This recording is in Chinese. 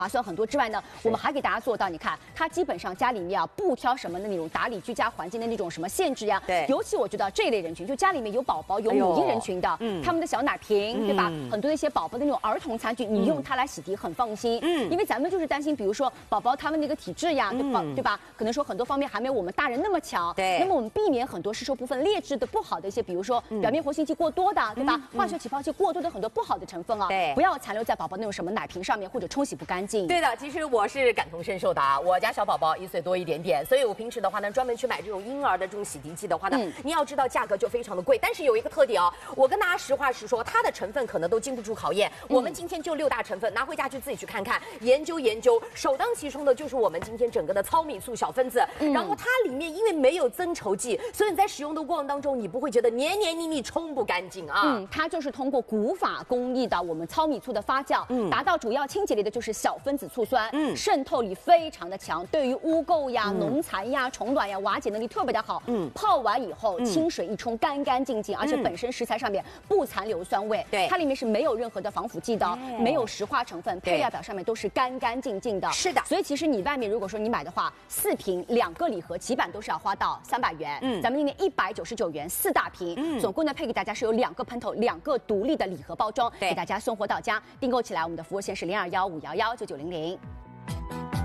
划算很多之外呢，我们还给大家做到，你看它基本上家里面啊不挑什么的那种打理居家环境的那种什么限制呀。 对， 尤其我觉得这一类人群，就家里面有宝宝、有母婴人群的，他们的小奶瓶，对吧？很多的一些宝宝的那种儿童餐具，你用它来洗涤很放心。因为咱们就是担心，比如说宝宝他们那个体质呀，对吧？可能说很多方面还没有我们大人那么强。 对。 那么我们避免很多吸收部分劣质的不好的一些，比如说表面活性剂过多的，对吧？化学起泡剂过多的很多不好的成分啊， 对， 不要残留在宝宝那种什么奶瓶上面或者冲洗不干净。 对的，其实我是感同身受的啊，我家小宝宝1岁多一点点，所以我平时的话呢，专门去买这种婴儿的这种洗涤剂的话呢，你要知道价格就非常的贵，但是有一个特点哦，我跟大家实话实说，它的成分可能都经不住考验。我们今天就6大成分，拿回家去自己去看看，研究研究。首当其冲的就是我们今天整个的糙米醋小分子，然后它里面因为没有增稠剂，所以你在使用的过程当中，你不会觉得黏黏腻腻、冲不干净啊。 它就是通过古法工艺的我们糙米醋的发酵，达到主要清洁力的就是小分子醋酸，渗透力非常的强，对于污垢呀、农残呀、虫卵呀瓦解能力特别的好。泡完以后清水一冲，干干净净，而且本身食材上面不残留酸味， 对， 它里面是没有任何的防腐剂的，没有石化成分，配料表上面都是干干净净的。 是的， 所以其实你外面如果说你买的话，4瓶2个礼盒，起版都是要花到300元。咱们今年199元4大瓶，总共呢配给大家是有2个喷头，2个独立的礼盒包装，给大家送货到家。订购起来，我们的服务线是0215119900。